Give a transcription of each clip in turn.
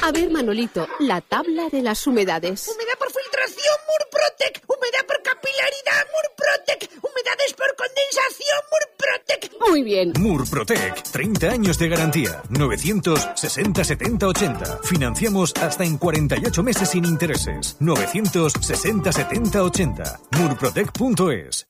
A ver, Manolito, la tabla de las humedades. Humedad por filtración, Murprotec. Humedad por capilaridad, Murprotec. Humedades por condensación, Murprotec. Muy bien. Murprotec, 30 años de garantía. 960 70 80. Financiamos hasta en 48 meses sin intereses. 960 70 80. Murprotec.es.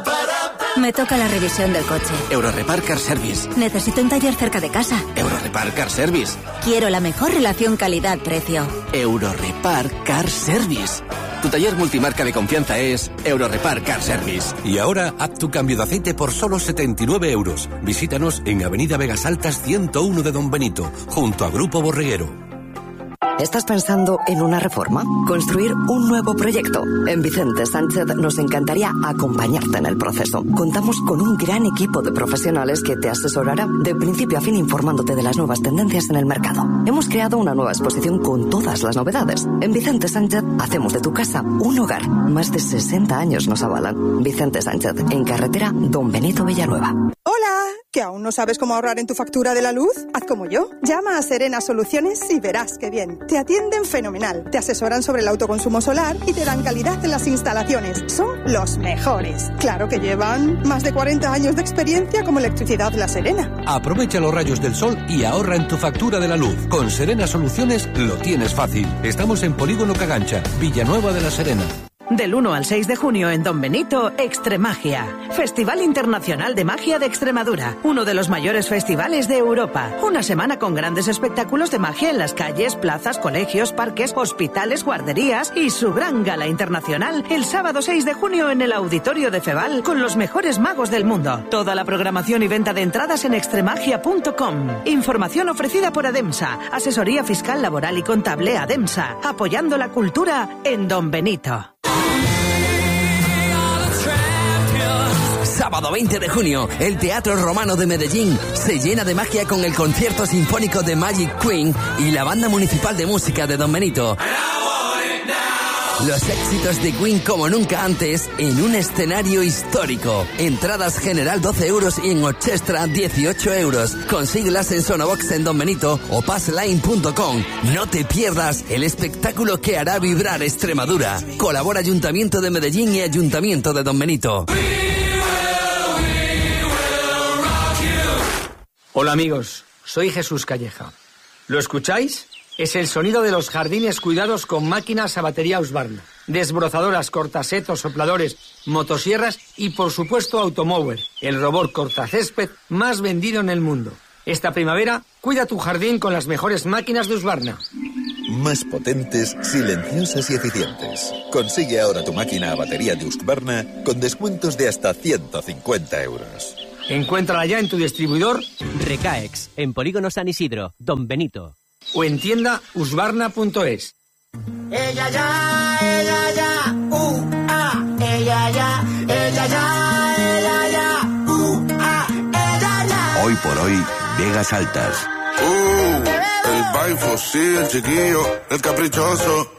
Me toca la revisión del coche. Eurorepar Car Service. Necesito un taller cerca de casa. Eurorepar Car Service. Quiero la mejor relación calidad-precio. Eurorepar Car Service. Tu taller multimarca de confianza es Eurorepar Car Service. Y ahora, haz tu cambio de aceite por solo 79 euros. Visítanos en Avenida Vegas Altas 101 de Don Benito, junto a Grupo Borreguero. ¿Estás pensando en una reforma? ¿Construir un nuevo proyecto? En Vicente Sánchez nos encantaría acompañarte en el proceso. Contamos con un gran equipo de profesionales que te asesorará de principio a fin informándote de las nuevas tendencias en el mercado. Hemos creado una nueva exposición con todas las novedades. En Vicente Sánchez hacemos de tu casa un hogar. Más de 60 años nos avalan. Vicente Sánchez, en carretera Don Benito Villanueva. ¡Hola! ¿Que aún no sabes cómo ahorrar en tu factura de la luz? Haz como yo. Llama a Serena Soluciones y verás qué bien. Te atienden fenomenal. Te asesoran sobre el autoconsumo solar y te dan calidad en las instalaciones. Son los mejores. Claro que llevan más de 40 años de experiencia como Electricidad La Serena. Aprovecha los rayos del sol y ahorra en tu factura de la luz. Con Serena Soluciones lo tienes fácil. Estamos en Polígono Cagancha, Villanueva de la Serena. Del 1 al 6 de junio en Don Benito, Extremagia. Festival Internacional de Magia de Extremadura. Uno de los mayores festivales de Europa. Una semana con grandes espectáculos de magia en las calles, plazas, colegios, parques, hospitales, guarderías y su gran gala internacional el sábado 6 de junio en el Auditorio de Feval con los mejores magos del mundo. Toda la programación y venta de entradas en extremagia.com. Información ofrecida por Ademsa. Asesoría fiscal, laboral y contable Ademsa. Apoyando la cultura en Don Benito. Sábado 20 de junio, el Teatro Romano de Medellín se llena de magia con el concierto sinfónico de Magic Queen y la Banda Municipal de Música de Don Benito. Los éxitos de Queen como nunca antes en un escenario histórico. Entradas general 12 euros y en Orchestra 18 euros. Consíguelas en Sonobox en Don Benito o passline.com. No te pierdas el espectáculo que hará vibrar Extremadura. Colabora Ayuntamiento de Medellín y Ayuntamiento de Don Benito. Hola amigos, soy Jesús Calleja. ¿Lo escucháis? Es el sonido de los jardines cuidados con máquinas a batería Husqvarna, desbrozadoras, cortasetos, sopladores, motosierras y por supuesto Automower, el robot cortacésped más vendido en el mundo. Esta primavera, cuida tu jardín con las mejores máquinas de Husqvarna. Más potentes, silenciosas y eficientes. Consigue ahora tu máquina a batería de Husqvarna con descuentos de hasta 150 euros. Encuéntrala ya en tu distribuidor Recaex, en Polígono San Isidro, Don Benito. O en tienda husqvarna.es. Ella ya, ella ya, ella ya, ella ya, ella ya, ella ya. Hoy por hoy, Vegas Altas. El baifo, sí, el chiquillo, el caprichoso.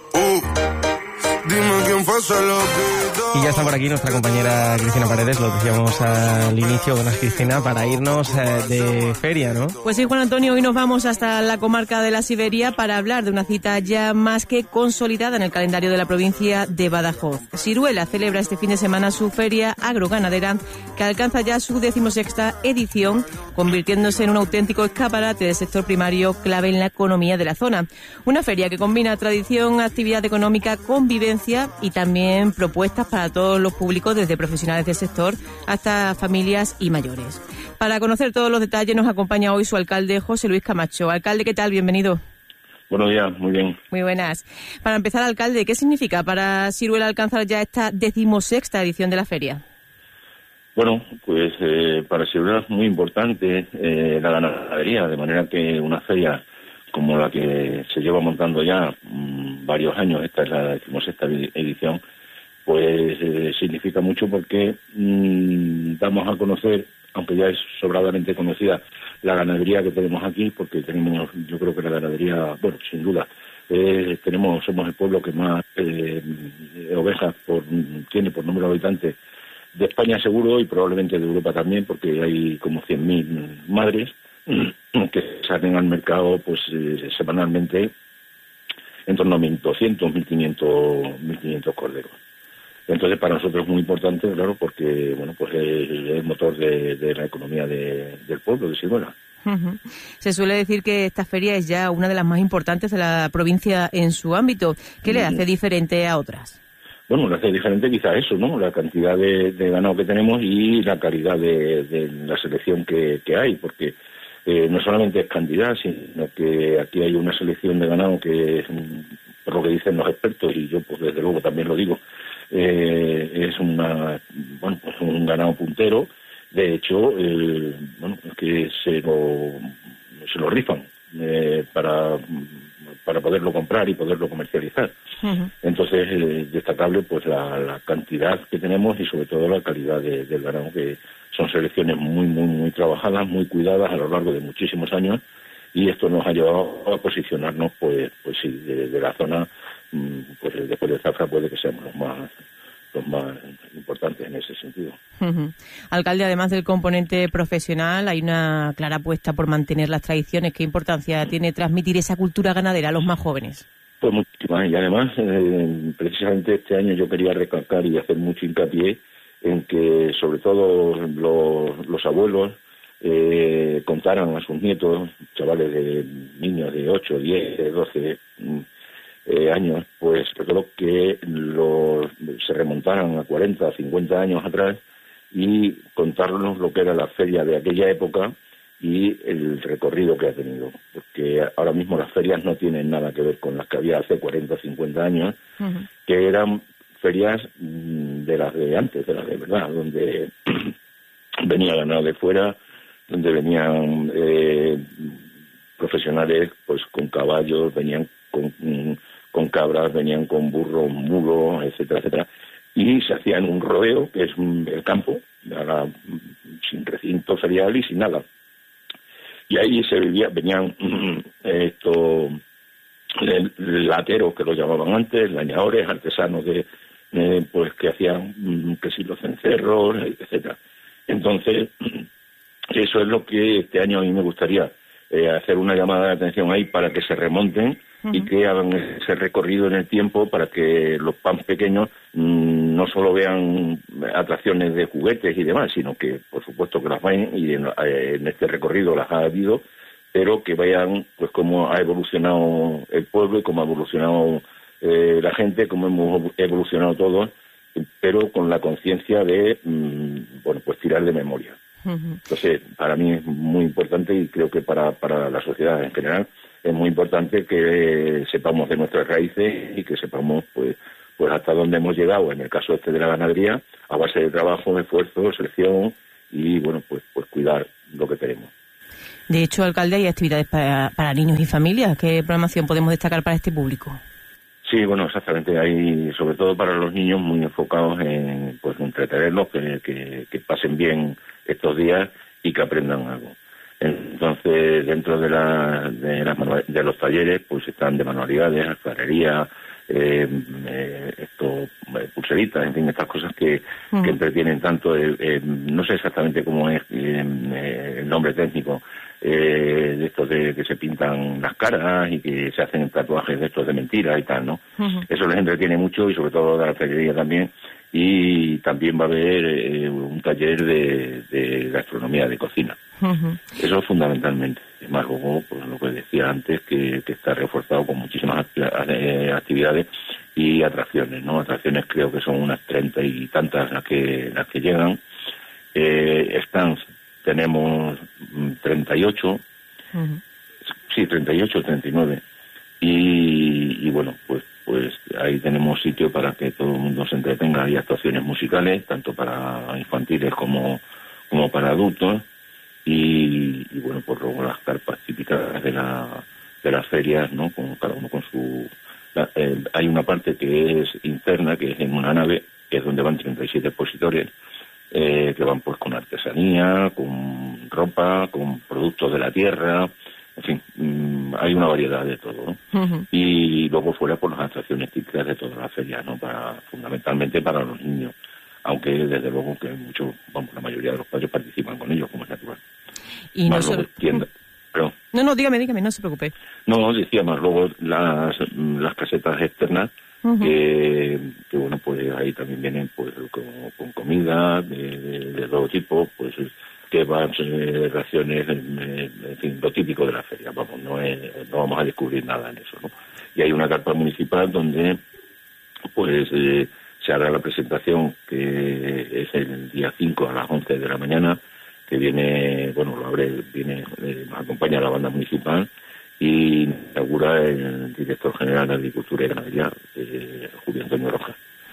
Dime quién fue ese loquito. Y ya está por aquí nuestra compañera Cristina Paredes, lo decíamos al inicio, buenas Cristina, para irnos de feria, ¿no? Pues sí, Juan Antonio, hoy nos vamos hasta la comarca de la Siberia para hablar de una cita ya más que consolidada en el calendario de la provincia de Badajoz. Siruela celebra este fin de semana su feria agroganadera, que alcanza ya su 16ª edición, convirtiéndose en un auténtico escaparate del sector primario clave en la economía de la zona. Una feria que combina tradición, actividad económica, convivencia y también propuestas para todos los públicos, desde profesionales del sector hasta familias y mayores. Para conocer todos los detalles nos acompaña hoy su alcalde, José Luis Camacho. Alcalde, ¿qué tal? Bienvenido. Buenos días, muy bien. Muy buenas. Para empezar, alcalde, ¿qué significa para Siruela alcanzar ya esta 16ª edición de la feria? Bueno, pues para Siruela es muy importante la ganadería, de manera que una feria como la que se lleva montando ya varios años, esta es la 16ª edición, pues significa mucho porque damos a conocer, aunque ya es sobradamente conocida, la ganadería que tenemos aquí, porque tenemos, yo creo que la ganadería, bueno, sin duda, somos el pueblo que más ovejas tiene por número de habitantes de España seguro y probablemente de Europa también, porque hay como 100.000 madres que salen al mercado pues semanalmente en torno a 1.200, 1.500 corderos. Entonces, para nosotros es muy importante, claro, porque, bueno, pues es el motor de la economía del pueblo de Siruela. Se suele decir que esta feria es ya una de las más importantes de la provincia en su ámbito. ¿Qué le hace diferente a otras? Bueno, lo hace diferente quizá eso, ¿no? La cantidad de ganado que tenemos y la calidad de la selección que hay, porque no solamente es cantidad, sino que aquí hay una selección de ganado que, por lo que dicen los expertos, y yo pues desde luego también lo digo, es un ganado puntero. De hecho, que se lo rifan para poderlo comprar y poderlo comercializar. Entonces, destacable pues la cantidad que tenemos y sobre todo la calidad del ganado, que son selecciones muy, muy, muy trabajadas, muy cuidadas a lo largo de muchísimos años, y esto nos ha llevado a posicionarnos, pues sí, de la zona, pues después de Zafra puede que seamos los más importantes en ese sentido. Alcalde, además del componente profesional, hay una clara apuesta por mantener las tradiciones. ¿Qué importancia tiene transmitir esa cultura ganadera a los más jóvenes? Pues muchísimas, y además, precisamente este año yo quería recalcar y hacer mucho hincapié en que, sobre todo, los abuelos contaran a sus nietos, chavales de niños de 8, 10, 12 años, pues recuerdo que se remontaran a 40, 50 años atrás y contarnos lo que era la feria de aquella época y el recorrido que ha tenido, porque ahora mismo las ferias no tienen nada que ver con las que había hace 40 o 50 años, que eran ferias de las de antes, de las de verdad, donde venía ganado de fuera, donde venían profesionales pues con caballos, venían con cabras, venían con burros, mulos, etcétera, etcétera, y se hacía en un rodeo, que es el campo, sin recinto ferial y sin nada. Y ahí venían estos lateros, que lo llamaban antes, lañadores, artesanos pues que hacían que si los cencerros, etcétera. Entonces, eso es lo que este año a mí me gustaría hacer una llamada de atención ahí para que se remonten y que hagan ese recorrido en el tiempo para que los PAMs pequeños no solo vean atracciones de juguetes y demás, sino que por supuesto que las vayan, y en este recorrido las ha habido, pero que vean pues cómo ha evolucionado el pueblo y cómo ha evolucionado la gente, cómo hemos evolucionado todos, pero con la conciencia de pues tirar de memoria. Entonces, para mí es muy importante, y creo que para la sociedad en general es muy importante que sepamos de nuestras raíces y que sepamos pues hasta dónde hemos llegado, en el caso de la ganadería, a base de trabajo, de esfuerzo, selección y pues cuidar lo que tenemos. De hecho, alcalde, hay actividades para niños y familias. ¿Qué programación podemos destacar para este público? Sí, bueno, exactamente. Hay, sobre todo para los niños, muy enfocados en entretenerlos, que pasen bien estos días y que aprendan algo. Entonces, dentro de los talleres, pues están de manualidades, alfarería, pulseritas, en fin, estas cosas que entretienen tanto. No sé exactamente cómo es el nombre técnico de estos de que se pintan las caras y que se hacen tatuajes de estos de mentiras y tal, ¿no? Eso les entretiene mucho, y sobre todo de la alfarería también. Y también va a haber un taller de gastronomía, de cocina. Eso fundamentalmente. Más luego, pues lo que decía antes, que está reforzado con muchísimas actividades y atracciones, ¿no? Atracciones creo que son unas 30 y tantas las que llegan. Stands tenemos 38, sí, 38, 39. Y bueno, pues ahí tenemos sitio para que todo el mundo se entretenga. Hay actuaciones musicales, tanto para infantiles como para adultos. Y bueno, pues luego las carpas típicas de las ferias, ¿no? Con cada uno con su... hay una parte que es interna, que es en una nave, que es donde van 37 expositores, que van pues con artesanía, con ropa, con productos de la tierra, en fin, hay una variedad de todo, ¿no? Y luego fuera por las atracciones típicas de todas las ferias, ¿no? Fundamentalmente para los niños, aunque desde luego que la mayoría de los padres participan con ellos, como es natural. Y no solo... No, dígame, no se preocupe. No, decía más luego las casetas externas, que bueno, pues ahí también vienen pues con comida de todo tipo, pues kebabs, raciones, en fin, lo típico de la feria. Vamos, no vamos a descubrir nada en eso, ¿no? Y hay una carpa municipal donde pues se hará la presentación, que es el día 5 a las 11 de la mañana, que viene, bueno, acompaña a la banda municipal y inaugura el director general de Agricultura y Ganadería, Julio Antonio Rojas.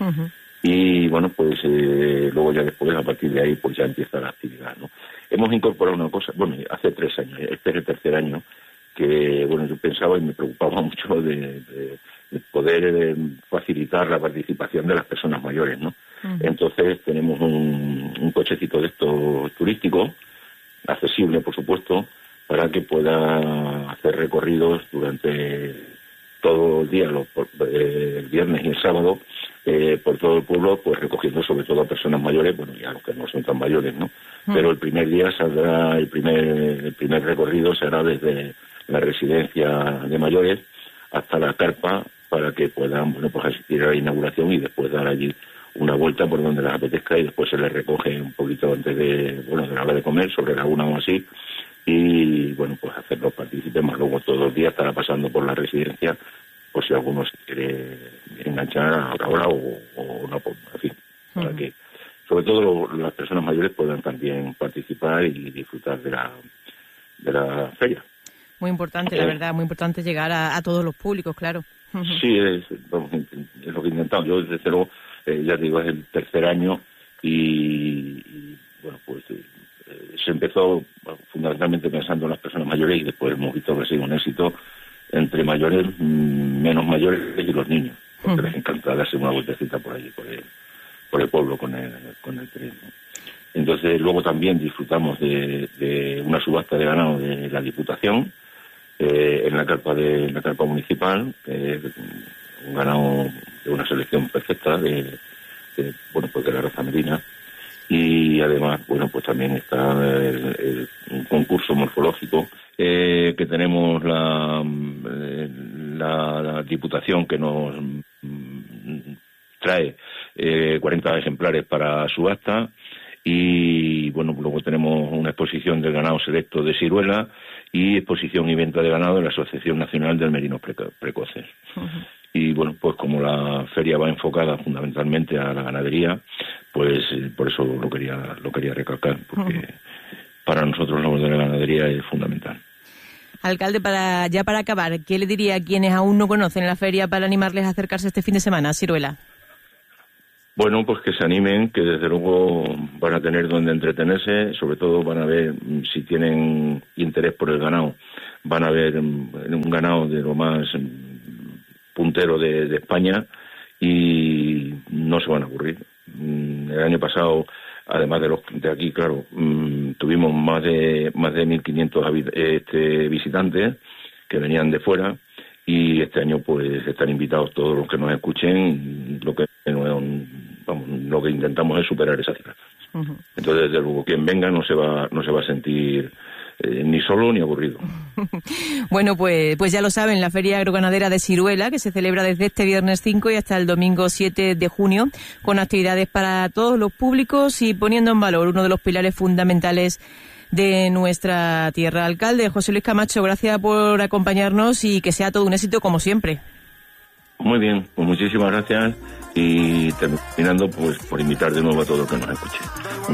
Y bueno, pues luego ya después, a partir de ahí, pues ya empieza la actividad, ¿no? Hemos incorporado una cosa, bueno, hace 3 años, este es el tercer año, que bueno, yo pensaba y me preocupaba mucho de poder facilitar la participación de las personas mayores, ¿no? Entonces tenemos un cochecito de estos turísticos, accesible por supuesto, para que pueda hacer recorridos durante todo el día, el viernes y el sábado, por todo el pueblo, pues recogiendo sobre todo a personas mayores, bueno, ya los que no son tan mayores, ¿no? Pero el primer día saldrá, el primer recorrido será desde la residencia de mayores hasta la carpa, para que puedan, bueno, pues asistir a la inauguración y después dar allí una vuelta por donde les apetezca, y después se les recoge un poquito antes de la hora de comer, sobre la 1 o así, y bueno, pues hacerlos partícipes. Más luego todos los días estará pasando por la residencia, por si alguno se quiere enganchar a la hora o no, pues, en fin, para que sobre todo las personas mayores puedan también participar y disfrutar de la feria. Muy importante, la verdad, muy importante llegar a todos los públicos, claro. Sí, es lo que he intentado. Yo, desde luego, ya digo, es el tercer año y bueno, pues se empezó fundamentalmente pensando en las personas mayores, y después hemos visto que ha sido un éxito entre mayores, menos mayores y los niños, porque les encanta darse una vueltecita por allí, por el pueblo con el tren, ¿no? Entonces luego también disfrutamos de una subasta de ganado de la Diputación, en la carpa municipal, un ganado de una selección perfecta de la raza merina. Y además, bueno, pues también está un concurso morfológico que tenemos la Diputación, que nos trae 40 ejemplares para subasta. Y bueno, luego tenemos una exposición del ganado selecto de Siruela y exposición y venta de ganado de la Asociación Nacional del Merinos Precoces. Y bueno, pues como la feria va enfocada fundamentalmente a la ganadería, pues por eso lo quería recalcar, porque para nosotros lo de la ganadería es fundamental. Alcalde, para acabar, ¿qué le diría a quienes aún no conocen la feria para animarles a acercarse este fin de semana a Siruela? Bueno, pues que se animen, que desde luego van a tener donde entretenerse, sobre todo van a ver, si tienen interés por el ganado, van a ver un ganado de lo más puntero de España, y no se van a aburrir. El año pasado, además de aquí, claro, tuvimos más de 1.500 visitantes que venían de fuera, y este año pues están invitados todos los que nos escuchen. Lo que intentamos es superar esa cifra. Entonces, desde luego, quien venga no se va a sentir ni solo ni aburrido. Bueno, pues ya lo saben, la Feria Agroganadera de Siruela, que se celebra desde este viernes 5 y hasta el domingo 7 de junio, con actividades para todos los públicos y poniendo en valor uno de los pilares fundamentales de nuestra tierra. Alcalde José Luis Camacho, gracias por acompañarnos y que sea todo un éxito como siempre. Muy bien, pues muchísimas gracias, y terminando pues por invitar de nuevo a todo el que nos escuche.